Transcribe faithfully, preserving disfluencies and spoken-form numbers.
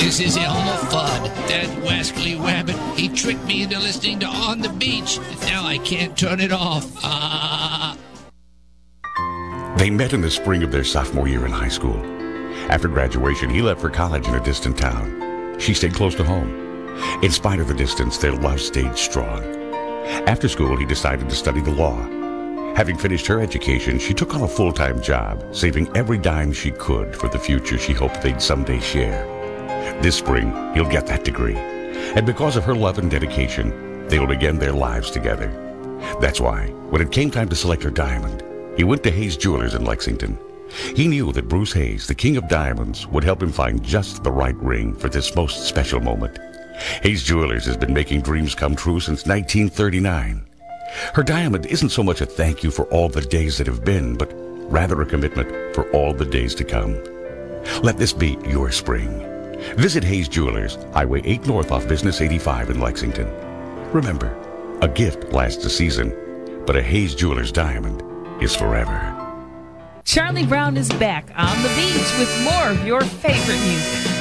This is Elmer Fudd. That wascally wabbit, he tricked me into listening to On the Beach. Now I can't turn it off. Ah. They met in the spring of their sophomore year in high school. After graduation, he left for college in a distant town. She stayed close to home. In spite of the distance, their love stayed strong. After school, he decided to study the law. Having finished her education, she took on a full-time job, saving every dime she could for the future she hoped they'd someday share. This spring, he'll get that degree. And because of her love and dedication, they'll begin their lives together. That's why, when it came time to select her diamond, he went to Hayes Jewelers in Lexington. He knew that Bruce Hayes, the king of diamonds, would help him find just the right ring for this most special moment. Hayes Jewelers has been making dreams come true since nineteen thirty-nine. Her diamond isn't so much a thank you for all the days that have been, but rather a commitment for all the days to come. Let this be your spring. Visit Hayes Jewelers, Highway eight North off Business eighty-five in Lexington. Remember, a gift lasts a season, but a Hayes Jewelers diamond is forever. Charlie Brown is back on the beach with more of your favorite music.